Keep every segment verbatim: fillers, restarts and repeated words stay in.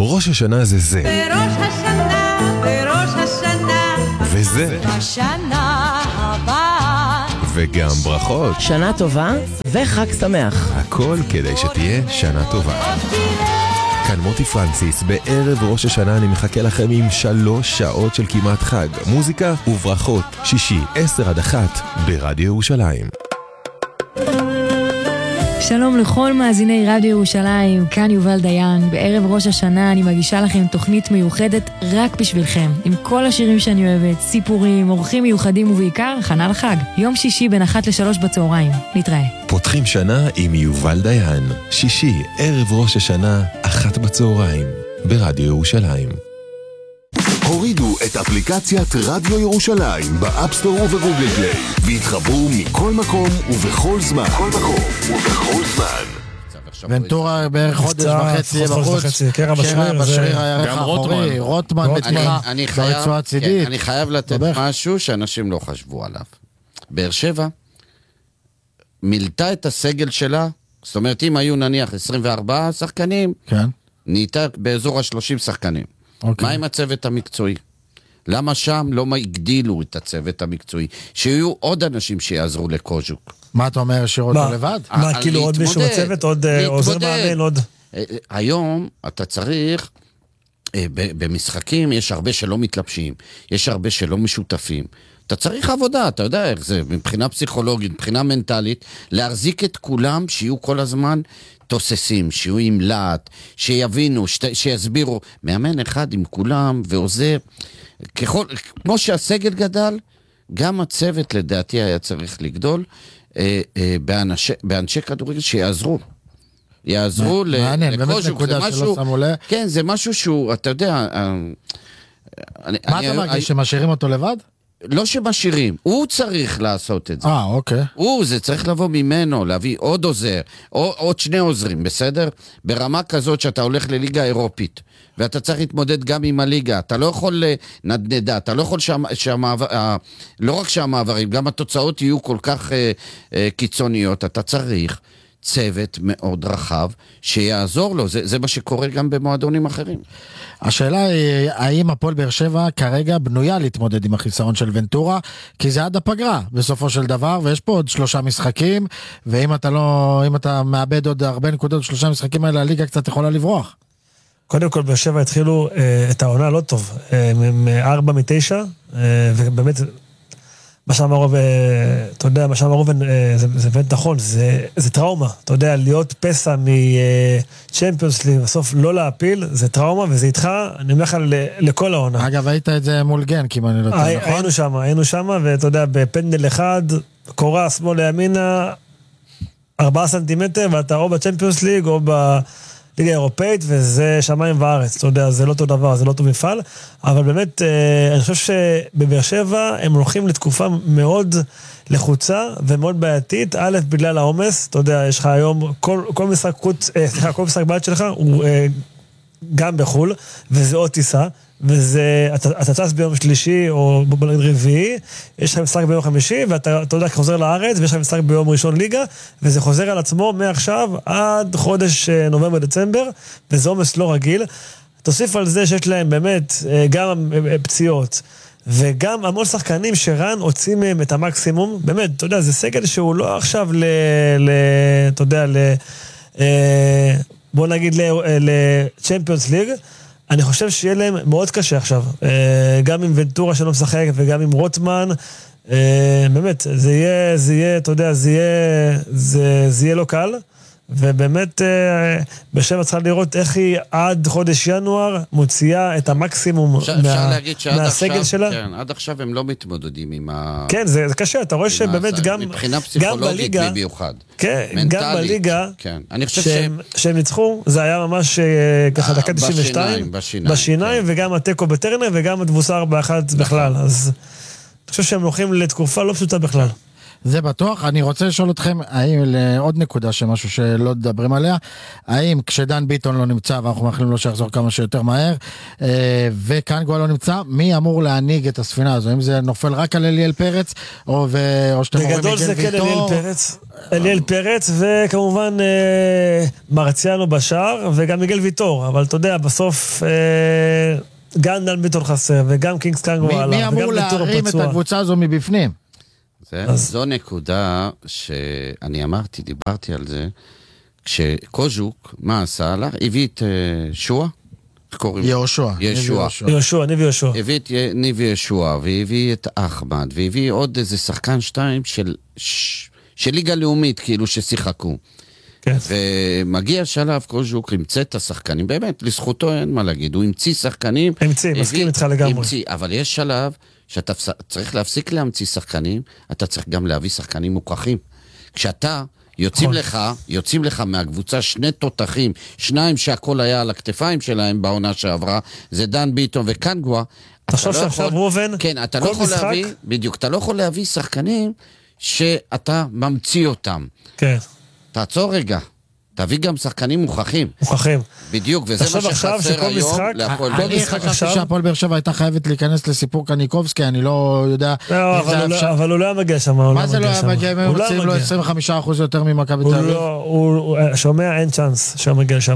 ראש השנה זה זה. בראש השנה, בראש השנה, וזה. השנה הבאה. וגם ברכות. שנה טובה וחג שמח. הכל כדי שתהיה שנה טובה. כאן מוטי פרנסיס, בערב ראש השנה אני מחכה לכם עם שלוש שעות של כמעט חג, מוזיקה וברכות, שישי, עשר עד אחת, ברדיו ירושלים. שלום לכל מאזיני רדיו ירושלים, כאן יובל דיין. בערב ראש השנה אני מגישה לכם תוכנית מיוחדת רק בשבילכם, עם כל השירים שאני אוהבת, סיפורים, אורחים מיוחדים ובעיקר הכנה לחג. יום שישי בין אחת לשלוש בצהריים. נתראה. פותחים שנה עם יובל דיין. שישי, ערב ראש השנה, אחת בצהריים, ברדיו ירושלים. הורידו את אפליקציית רדיו ירושלים באפסטור ובגוגל פליי והתחברו מכל מקום ובכל זמן. כל מקום ובכל זמן. ונטורה בערך חודש וחצי בחוץ. קרע בשריר הירך האחורי, רוטמן בתמונה ברצועה צידית. אני חייב לתת משהו שאנשים לא חשבו עליו. באר שבע מילתה את הסגל שלה, זאת אומרת אם היו נניח עשרים וארבעה שחקנים, נהייתה באזור ה-שלושים שחקנים. מה עם הצוות המקצועי? למה שם לא הגדילו את הצוות המקצועי? שיהיו עוד אנשים שיעזרו לקוז'וק. מה אתה אומר, שירות לבד? מה, כאילו עוד מישהו בצוות, עוד עוזר מאמן, עוד... היום אתה צריך, במשחקים יש הרבה שלא מתלבשים, יש הרבה שלא משותפים. אתה צריך עבודה, אתה יודע איך זה, מבחינה פסיכולוגית, מבחינה מנטלית, להחזיק את כולם שיהיו כל הזמן תוססים, שיהיו עם לאט, שיבינו, שת, שיסבירו. מאמן אחד עם כולם ועוזר. ככל, כמו שהסגל גדל, גם הצוות לדעתי היה צריך לגדול אה, אה, באנשי, באנשי כדורגל שיעזרו. יעזרו מעניין, באמת נקודה שלא שמו לב. כן, זה משהו שהוא, אתה יודע... מה אתה מרגיש, שמשאירים אותו לבד? לא שמשאירים, הוא צריך לעשות את זה. אה, אוקיי. הוא, זה צריך לבוא ממנו, להביא עוד עוזר, או, עוד שני עוזרים, בסדר? ברמה כזאת שאתה הולך לליגה אירופית, ואתה צריך להתמודד גם עם הליגה, אתה לא יכול לנדנדה, אתה לא יכול שהמעבר, לא רק שהמעברים, גם התוצאות יהיו כל כך אה, אה, קיצוניות, אתה צריך צוות מאוד רחב שיעזור לו, זה, זה מה שקורה גם במועדונים אחרים. השאלה היא, האם הפועל באר שבע כרגע בנויה להתמודד עם החיסרון של ונטורה, כי זה עד הפגרה בסופו של דבר, ויש פה עוד שלושה משחקים, ואם אתה לא, אם אתה מאבד עוד הרבה נקודות שלושה משחקים האלה, הליגה קצת יכולה לברוח. קודם כל באר שבע התחילו אה, את העונה לא טוב, מארבע מתשע, אה, ובאמת מה שאמר רובן, אתה יודע, מה שאמר רובן, זה, זה באמת נכון, זה, זה טראומה, אתה יודע, להיות פסע מצ'מפיונס ליג, בסוף לא להפיל, זה טראומה, וזה איתך, אני אומר לך לכל העונה. אגב, היית את זה מול גן, כי אני לא טוב, נכון? היינו שם, היינו שם, ואתה יודע, בפנדל אחד, קורה שמאל לימינה, ארבעה סנטימטר, ואתה או בצ'מפיונס ליג, או ב... ליגה אירופאית, וזה שמיים וארץ, אתה יודע, זה לא אותו דבר, זה לא אותו מפעל, אבל באמת, אני חושב שבבאר שבע הם הולכים לתקופה מאוד לחוצה ומאוד בעייתית, א', בגלל העומס, אתה יודע, יש לך היום, כל, כל משחק חוץ, סליחה, כל משחק בית שלך הוא גם בחול, וזה עוד טיסה, וזה, אתה, אתה טס ביום שלישי או בלגד רביעי, יש לך משחק ביום חמישי, ואתה, אתה יודע, חוזר לארץ, ויש לך משחק ביום ראשון ליגה, וזה חוזר על עצמו מעכשיו עד חודש נובמבר-דצמבר, וזה עומס לא רגיל. תוסיף על זה שיש להם באמת גם פציעות, וגם המון שחקנים שרן הוציא מהם את המקסימום, באמת, אתה יודע, זה סגל שהוא לא עכשיו ל... ל אתה יודע, ל... בוא נגיד ל-Champions League, אני חושב שיהיה להם מאוד קשה עכשיו, גם עם ונטורה שלא משחק וגם עם רוטמן, באמת, זה יהיה, זה יהיה, אתה יודע, זה יהיה, זה, זה יהיה לא קל, ובאמת בשבע צריכה לראות איך היא עד חודש ינואר מוציאה את המקסימום מהסגל שלה. כן, עד עכשיו הם לא מתמודדים עם ה... כן, זה, זה קשה, אתה רואה שבאמת גם, מבחינה פסיכולוגית במיוחד. כן, גם בליגה, כן. אני חושב שהם, שהם ניצחו, זה היה ממש ככה דקה תשעים ושתיים, בשיניים, בשיניים, וגם הטקו בטרנר, וגם התבוסה ארבע אחת בכלל, אז אני חושב שהם הולכים לתקופה לא פשוטה בכלל. זה בטוח. אני רוצה לשאול אתכם, האם לעוד נקודה שמשהו שלא מדברים עליה, האם כשדן ביטון לא נמצא, ואנחנו מאחלים לו שיחזור כמה שיותר מהר, וקנגו לא נמצא, מי אמור להניג את הספינה הזו? אם זה נופל רק על אליאל פרץ, או, ו... או שאתם אומרים בגדול זה כן אליאל פרץ, אליאל פרץ, וכמובן מרציאנו בשער, וגם מיגל ויטור, אבל אתה יודע, בסוף גם דן ביטון חסר, וגם קינגס קנגו עלה, מי אמור להרים את הקבוצה הזו מבפנים? זו נקודה שאני אמרתי, דיברתי על זה, כשקוז'וק, מה עשה לה? הביא את שואה? יהושע. יהושע. יהושע, ניב יהושע. הביא את ניב יהושע, והביא את אחמד, והביא עוד איזה שחקן שתיים של, של ליגה לאומית, כאילו ששיחקו. כן. ומגיע שלב, קוז'וק ימצא את השחקנים, באמת, לזכותו אין מה להגיד, הוא המציא שחקנים. המציא, מסכים איתך לגמרי. המציא, אבל יש שלב שאתה צריך להפסיק להמציא שחקנים, אתה צריך גם להביא שחקנים מוכחים. כשאתה יוצאים לך, יוצאים לך מהקבוצה שני תותחים, שניים שהכל היה על הכתפיים שלהם בעונה שעברה, זה דן ביטון וקנגווה. תחשוב שעכשיו רובן, כן, אתה לא יכול להביא, בדיוק, אתה לא יכול להביא שחקנים שאתה ממציא אותם. כן. תעצור רגע. תביא גם שחקנים מוכחים. מוכחים. בדיוק, וזה מה שחסר היום להפועל באר שבע. אני חשבתי שהפועל באר שבע הייתה חייבת להיכנס לסיפור קניקובסקי, אני לא יודע... לא, אבל הוא לא היה מגיע שם. מה זה לא היה מגיע? הם מוצאים לו עשרים וחמישה אחוז יותר ממכבי תל אביב. הוא שומע, אין צ'אנס שהוא מגיע שם.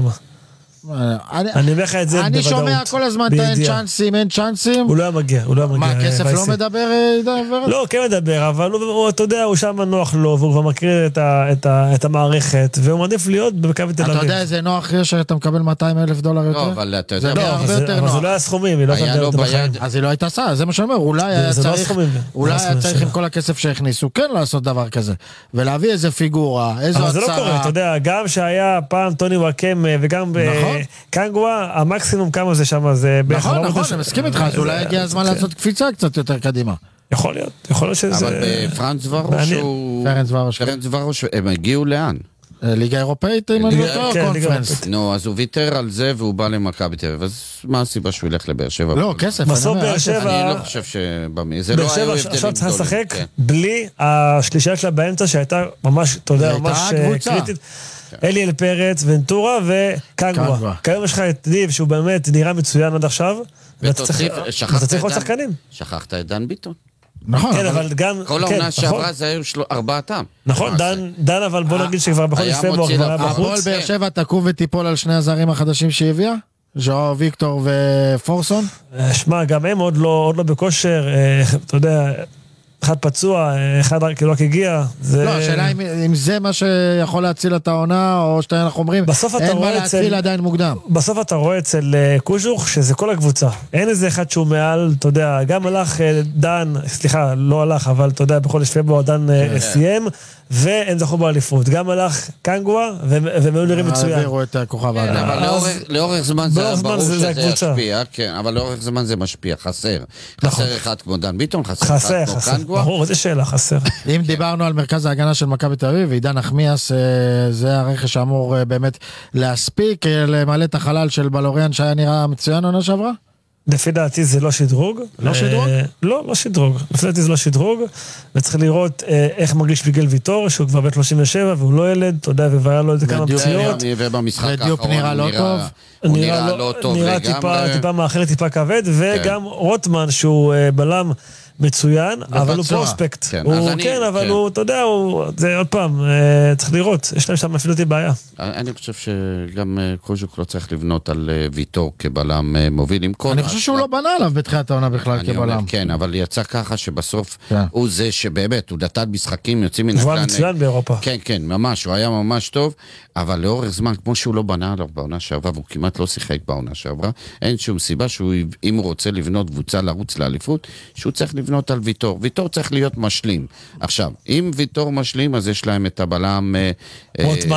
אני אומר לך את זה בוודאות. אני שומע כל הזמן את האין צ'אנסים, אין צ'אנסים. הוא לא היה מגיע, הוא לא היה מגיע. מה, הכסף לא מדבר? לא, כן מדבר, אבל אתה יודע, הוא שם נוח לו, והוא כבר מכיר את המערכת, והוא מעדיף להיות במכבי תל אביב. אתה יודע איזה נוח יש שאתה מקבל מאתיים אלף דולר יותר? לא, אבל אתה יודע... הרבה יותר נוח. אבל זה לא היה סכומים, היא לא היה לו ביד... אז היא לא הייתה סעה, זה מה שאומר, אולי היה צריך, אולי היה צריך עם כל הכסף שהכניסו, כן לעשות דבר כזה, ולהביא איזה פיגורה, איזו הצעה. אבל זה לא קורה, אתה יודע, גם שהיה פעם טוני וואקם וגם קנגווה, המקסימום כמה זה שם, זה... נכון, נכון, אני מסכים איתך, אז אולי הגיע הזמן לעשות קפיצה קצת יותר קדימה. יכול להיות, יכול להיות שזה... אבל בפרנץ ורוש הוא... פרנץ ורוש. פרנץ ורוש, הם הגיעו לאן? ליגה אירופאית, אם אני לא קונפרנס. נו, אז הוא ויתר על זה והוא בא למכבי תל אביב, אז מה הסיבה שהוא ילך לבאר שבע? לא, כסף. בסוף באר שבע... אני לא חושב שבמי, זה לא היו הבדלים גדולים. עכשיו צריך לשחק בלי השלישייה שלה באמצע שהייתה ממש, אתה יודע, ממש קריטית. אליאל פרץ, ונטורה וקנגווה. כיום יש לך את ניב שהוא באמת נראה מצוין עד עכשיו, ואתה צריך עוד שחקנים. שכחת את דן ביטון. נכון. כן, אבל גם... כל העונה שעברה זה היו ארבעתם. נכון, דן, אבל בוא נגיד שכבר בחודש פברואר כבר היה בחוץ. הפועל באר שבע תקום ותיפול על שני הזרים החדשים שהביאה? ז'ואר ויקטור ופורסון? שמע, גם הם עוד לא בכושר, אתה יודע... אחד פצוע, אחד כאילו רק הגיע. לא, השאלה אם זה מה שיכול להציל את העונה, או שאנחנו אומרים, אין מה להציל עדיין מוקדם. בסוף אתה רואה אצל קוז'וך שזה כל הקבוצה. אין איזה אחד שהוא מעל, אתה יודע, גם הלך דן, סליחה, לא הלך, אבל אתה יודע, בחודש פברואר דן סיים, והם זכו באליפות. גם הלך קנגווה, והם היו נראים מצוין. העבירו את הכוכב האדם. אבל לאורך זמן זה ברור שזה ישפיע, כן, אבל לאורך זמן זה משפיע, חסר. חסר אחד כמו דן ביטון, חסר אחד כמו קנגווה. ברור, איזה שאלה, חסר. אם דיברנו על מרכז ההגנה של מכבי תל אביב, עידן נחמיאס, זה הרכש שאמור באמת להספיק, למלא את החלל של בלוריאן שהיה נראה מצוין עונה שעברה? לפי דעתי זה לא שדרוג. לא שדרוג? לא, לא שדרוג. לפי דעתי זה לא שדרוג, וצריך לראות איך מרגיש מיגל ויטור, שהוא כבר בן שלושים ושבע, והוא לא ילד, אתה יודע, והיה לו כמה פציעות. ובמשחק האחרון נראה לא טוב. הוא נראה לא טוב לגמרי. נראה טיפה מאחרת, טיפה כבד, וגם רוטמן, שהוא בלם מצוין, אבל הוא פרוספקט. הוא כן, אבל הוא, אתה יודע, זה עוד פעם, צריך לראות, יש להם שם אפילו אותי בעיה. אני חושב שגם קוז'וק לא צריך לבנות על ויטור כבלם מוביל עם כל... אני חושב שהוא לא בנה עליו בתחילת העונה בכלל כבלם. כן, אבל יצא ככה שבסוף הוא זה שבאמת, הוא דתת משחקים, יוצאים מן הכלל. הוא היה מצוין באירופה. כן, כן, ממש, הוא היה ממש טוב, אבל לאורך זמן, כמו שהוא לא בנה עליו בעונה שעברה, והוא כמעט לא שיחק בעונה שעברה, אין שום סיבה שהוא, אם הוא רוצה לבנות קבוצה לרוץ לאליפות, שהוא צריך לבנות על ויטור. ויטור צריך להיות משלים. עכשיו, אם ויטור משלים, אז יש להם את הבלם... רוטמן?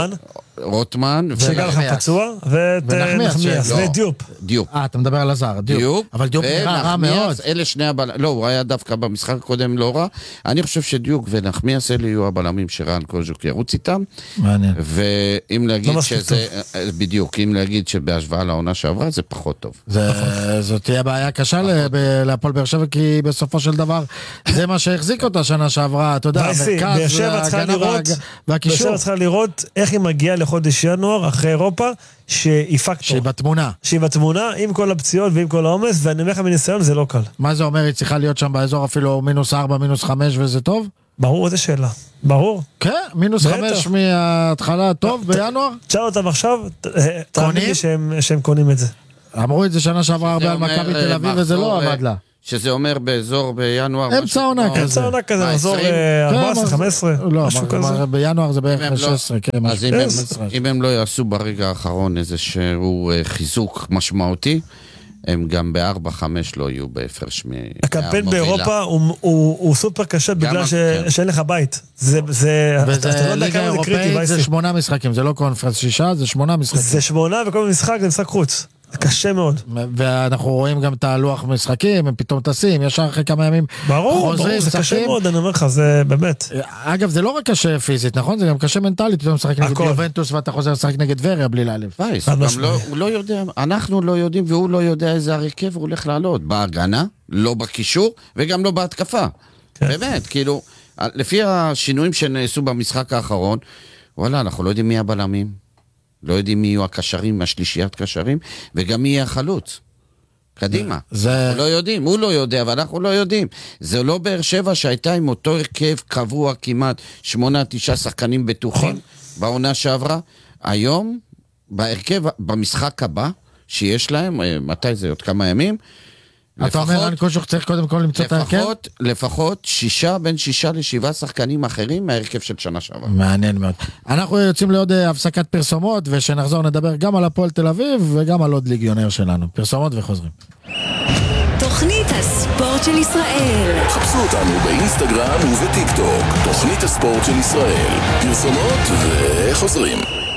רוטמן. שגם לך פצוע, ואת נחמיאס, ודיופ. דיופ. אה, אתה מדבר על הזר, דיופ. אבל דיופ נראה רע מאוד. אלה שני הבלמים, לא, הוא היה דווקא במשחק הקודם לא רע. אני חושב שדיוק ונחמיאס אלה יהיו הבלמים שרן קוז'וק ירוץ איתם. מעניין. ואם להגיד שזה, בדיוק, אם להגיד שבהשוואה לעונה שעברה, זה פחות טוב. זאת תהיה בעיה קשה להפועל באר שבע, כי בסופו של דבר, זה מה שהחזיק אותה שנה שעברה, אתה יודע, המרכז, ההגנה והקישור. באר שבע צריכה לראות איך היא מגיעה לחודש ינואר, אחרי אירופה, שהיא פקטור. שהיא בתמונה. שהיא בתמונה, עם כל הפציעות ועם כל העומס, ואני אומר לך מניסיון, זה לא קל. מה זה אומר? היא צריכה להיות שם באזור אפילו מינוס ארבע, מינוס חמש, וזה טוב? ברור, איזה שאלה. ברור. כן, מינוס חמש מההתחלה טוב בינואר? תשאל אותם עכשיו, תאמין לי שהם קונים את זה. אמרו את זה שנה שעברה הרבה על מכבי תל אביב, וזה לא עבד לה. שזה אומר באזור בינואר... אמצע עונה כזה. אמצע עונה כזה, אזור ארבע עשרה חמש עשרה. לא, בינואר זה בערך שש עשרה. אז אם הם לא יעשו ברגע האחרון איזשהו חיזוק משמעותי, הם גם ב-ארבע חמש לא יהיו בהפרש מהמובילה. הקמפיין באירופה הוא סופר קשה בגלל שאין לך בית. זה... וזה ליגה אירופאית, זה שמונה משחקים, זה לא קונפרנס שישה, זה שמונה משחקים. זה שמונה וכל משחק זה משחק חוץ. זה קשה מאוד. ואנחנו רואים גם את הלוח משחקים, הם פתאום טסים, ישר אחרי כמה ימים ברור, ברור, זה קשה מאוד, אני אומר לך, זה באמת. אגב, זה לא רק קשה פיזית, נכון? זה גם קשה מנטלית, פתאום משחק נגד יובנטוס ואתה חוזר לשחק נגד טבריה בלי להעליב. הוא לא יודע, אנחנו לא יודעים והוא לא יודע איזה הרכב הוא הולך לעלות. בהגנה, לא בקישור וגם לא בהתקפה. באמת, כאילו, לפי השינויים שנעשו במשחק האחרון, וואלה, אנחנו לא יודעים מי הבלמים. לא יודעים מי יהיו הקשרים, מהשלישיית קשרים, וגם מי יהיה החלוץ. קדימה. זה... אנחנו לא יודעים, הוא לא יודע, אבל אנחנו לא יודעים. זה לא באר שבע שהייתה עם אותו הרכב קבוע כמעט שמונה, תשעה שחקנים בטוחים בעונה שעברה. היום, בהרכב, במשחק הבא שיש להם, מתי זה? עוד כמה ימים? אתה אומר, רן קוז'וק צריך קודם כל למצוא את ההרכב? לפחות שישה, בין שישה לשבעה שחקנים אחרים מההרכב של שנה שעברה. מעניין מאוד. אנחנו יוצאים לעוד הפסקת פרסומות, ושנחזור נדבר גם על הפועל תל אביב, וגם על עוד ליגיונר שלנו. פרסומות וחוזרים. תוכנית הספורט של ישראל. חפשו אותנו באינסטגרם ובטיק טוק. תוכנית הספורט של ישראל. פרסומות וחוזרים.